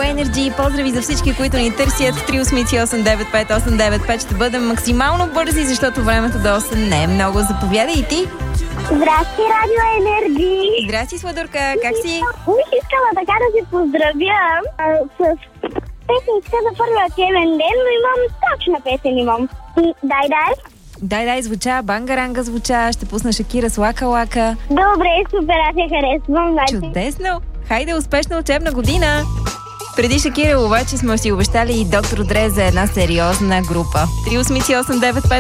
Energy. Поздрави за всички, които ни търсят. 388-95895. Ще бъдем максимално бързи, защото времето до 8 не е много. Заповядай и ти. Здрасти, Радио Енерджи! Здрасти, Сладурка, как си? Бих искала така да се поздравя с песенка за първия учебен ден, но имам точна песен имам. Дай, звуча, Бангаранга звуча, ще пусна Шакира с Лака Лака. Добре, супер, аз я харесвам. Чудесно! Хайде, успешна учебна година! Преди Шакира обаче сме си обещали и доктор Дре за една сериозна група. 38895